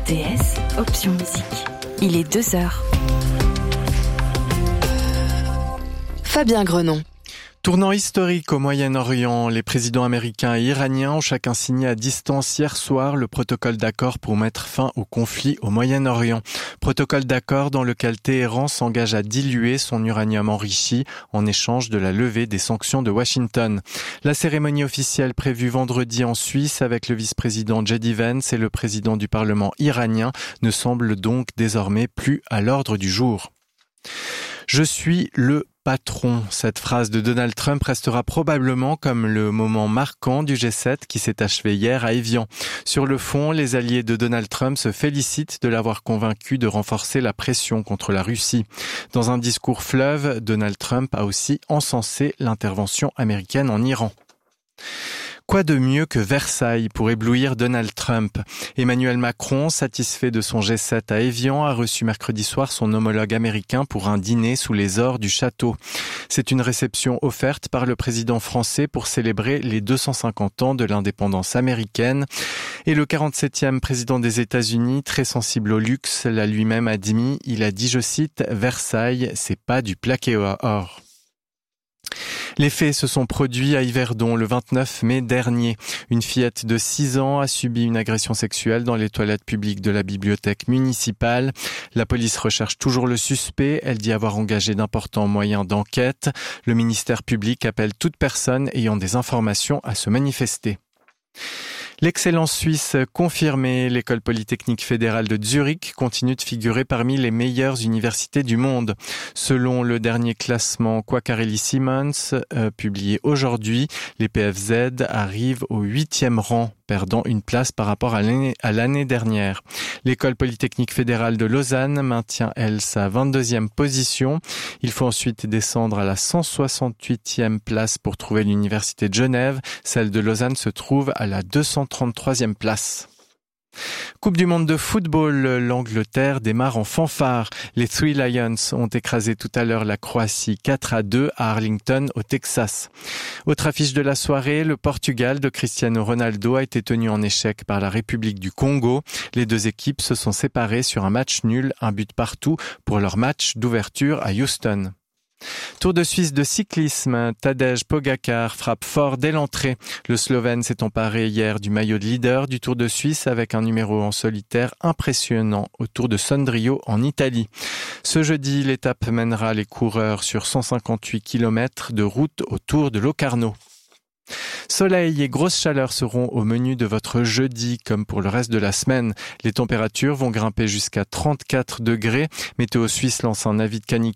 RTS, option musique. Il est 2h. Fabien Grenon. Tournant historique au Moyen-Orient, les présidents américains et iraniens ont chacun signé à distance hier soir le protocole d'accord pour mettre fin au conflit au Moyen-Orient. Protocole d'accord dans lequel Téhéran s'engage à diluer son uranium enrichi en échange de la levée des sanctions de Washington. La cérémonie officielle prévue vendredi en Suisse avec le vice-président J.D. Vance et le président du Parlement iranien ne semble donc désormais plus à l'ordre du jour. Je suis le patron. Cette phrase de Donald Trump restera probablement comme le moment marquant du G7 qui s'est achevé hier à Évian. Sur le fond, les alliés de Donald Trump se félicitent de l'avoir convaincu de renforcer la pression contre la Russie. Dans un discours fleuve, Donald Trump a aussi encensé l'intervention américaine en Iran. Quoi de mieux que Versailles pour éblouir Donald Trump? Emmanuel Macron, satisfait de son G7 à Évian, a reçu mercredi soir son homologue américain pour un dîner sous les ors du château. C'est une réception offerte par le président français pour célébrer les 250 ans de l'indépendance américaine. Et le 47e président des États-Unis, très sensible au luxe, l'a lui-même admis. Il a dit, je cite, « Versailles, c'est pas du plaqué or ». Les faits se sont produits à Yverdon le 29 mai dernier. Une fillette de 6 ans a subi une agression sexuelle dans les toilettes publiques de la bibliothèque municipale. La police recherche toujours le suspect. Elle dit avoir engagé d'importants moyens d'enquête. Le ministère public appelle toute personne ayant des informations à se manifester. L'excellence suisse confirmée, l'école polytechnique fédérale de Zurich continue de figurer parmi les meilleures universités du monde. Selon le dernier classement Quacquarelli-Symonds, publié aujourd'hui, les PFZ arrivent au 8e rang, perdant une place par rapport à l'année dernière. L'école polytechnique fédérale de Lausanne maintient, elle, sa 22e position. Il faut ensuite descendre à la 168e place pour trouver l'université de Genève. Celle de Lausanne se trouve à la 233e place. Coupe du monde de football, l'Angleterre démarre en fanfare. Les Three Lions ont écrasé tout à l'heure la Croatie 4-2 à Arlington, au Texas. Autre affiche de la soirée, le Portugal de Cristiano Ronaldo a été tenu en échec par la République du Congo. Les deux équipes se sont séparées sur un match nul, un but partout pour leur match d'ouverture à Houston. Tour de Suisse de cyclisme, Tadej Pogačar frappe fort dès l'entrée. Le Slovène s'est emparé hier du maillot de leader du Tour de Suisse avec un numéro en solitaire impressionnant au Tour de Sondrio en Italie. Ce jeudi, l'étape mènera les coureurs sur 158 km de route au Tour de Locarno. Soleil et grosse chaleur seront au menu de votre jeudi, comme pour le reste de la semaine. Les températures vont grimper jusqu'à 34 degrés. Météo Suisse lance un avis de canicule